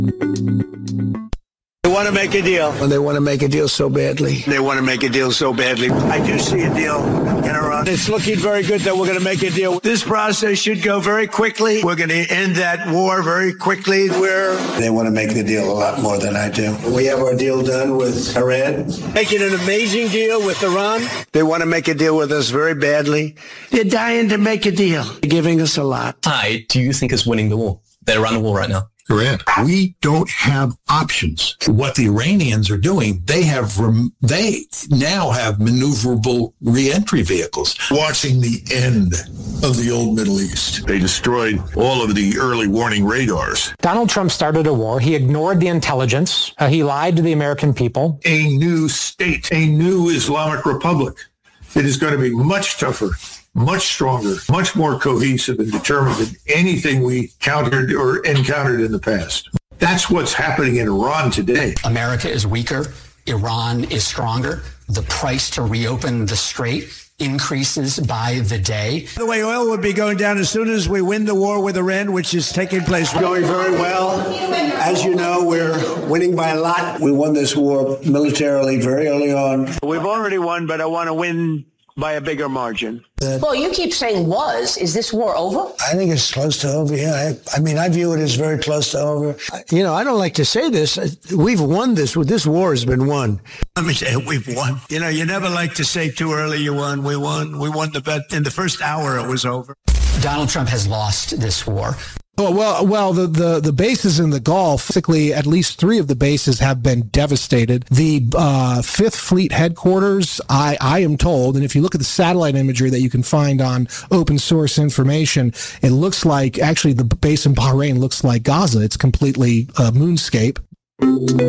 They want to make a deal. And they want to make a deal so badly. They want to make a deal so badly. I do see a deal in Iran. It's looking very good that we're going to make a deal. This process should go very quickly. We're going to end that war very quickly. They want to make the deal a lot more than I do. We have our deal done with Iran. Making an amazing deal with Iran. They want to make a deal with us very badly. They're dying to make a deal. They're giving us a lot. Hi, do you think is winning the war? They're around the war right now. Correct. We don't have options. What the Iranians are doing, they now have maneuverable reentry vehicles. Watching the end of the old Middle East. They destroyed all of the early warning radars. Donald Trump started a war. He ignored the intelligence. He lied to the American people. A new state, a new Islamic Republic. It is going to be much tougher, much stronger, much more cohesive and determined than anything we countered or encountered in the past. That's what's happening in Iran today. America is weaker. Iran is stronger. The price to reopen the strait increases by the day. The way oil would be going down as soon as we win the war with Iran, which is taking place. Going very well. As you know, we're winning by a lot. We won this war militarily very early on. We've already won, but I want to win by a bigger margin. Well, you keep saying was. Is this war over? I think it's close to over, yeah. I view it as very close to over. You know, I don't like to say this. We've won this. This war has been won. Let me say we've won. You know, you never like to say too early you won. We won. We won the bet. In the first hour, it was over. Donald Trump has lost this war. Oh, well, the bases in the Gulf, basically at least 3 of the bases have been devastated. The 5th Fleet headquarters, I am told, and if you look at the satellite imagery that you can find on open source information, it looks like, actually the base in Bahrain looks like Gaza. It's completely moonscape.